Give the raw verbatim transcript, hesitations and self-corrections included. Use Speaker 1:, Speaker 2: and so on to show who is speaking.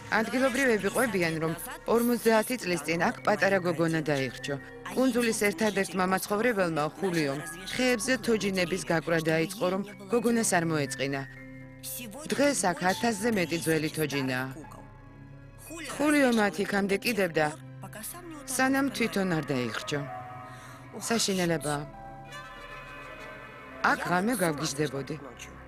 Speaker 1: ადგილობრივები ყვებიან, რომ ორმოცდაათი წლის წინ აქ პატარა გოგონა დაიხრჩო. კუნძულის ერთადერთმა მაცხოვრებელმა ხულიომ ხეებზე თოჯინების გაკვრა დაიწყო, რომ გოგონას არ მოეწყინა. დღეს აქ ათასზე მეტი ძველი თოჯინაა. ხულიო მათ იქამდე კიდევდა, სანამ თვითონ არ დაიხრჩო. საშინელებაა. აქ ღამე გავგიჟდებოდი.